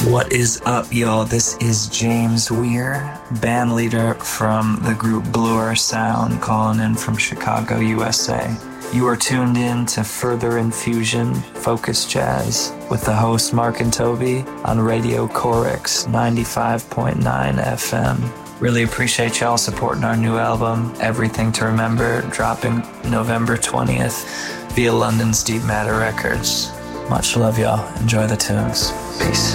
What is up, y'all? This is James Weir, band leader from the group Bluer Sound, calling in from Chicago, USA. You are tuned in to Further Infusion Focus Jazz with the host Mark and Toby on Radio Corix 95.9 FM. Really appreciate y'all supporting our new album, Everything to Remember, dropping November 20th via London's Deep Matter Records. Much love, y'all. Enjoy the tunes. Peace.